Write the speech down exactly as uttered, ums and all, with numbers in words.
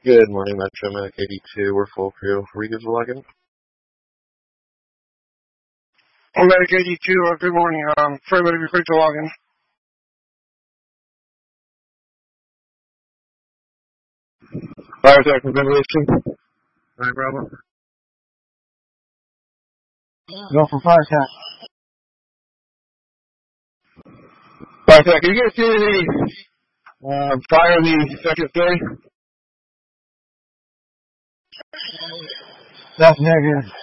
Good morning, Metro Mac eighty-two. We're full crew. Rega's login. I'm Medic eighty-two. Uh, good morning. Um, for everybody, be quick to log in. Fire attack and ventilation. Alright, Bravo. Go for fire attack. Fire attack. Can you guys see any uh, fire in the second day? That's negative.